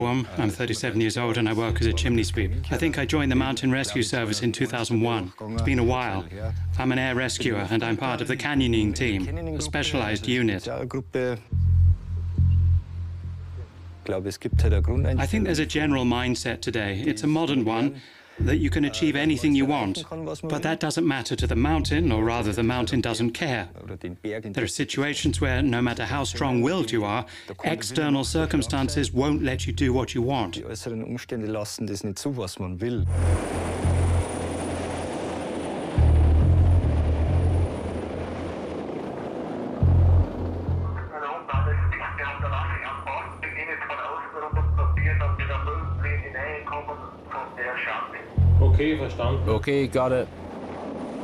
I'm 37 years old and I work as a chimney sweep. I think I joined the Mountain Rescue Service in 2001. It's been a while. I'm an air rescuer and I'm part of the canyoning team, a specialized unit. I think there's a general mindset today. It's a modern one, that you can achieve anything you want. But that doesn't matter to the mountain, or rather the mountain doesn't care. There are situations where, no matter how strong-willed you are, external circumstances won't let you do what you want. Okay, verstanden. Okay, got it.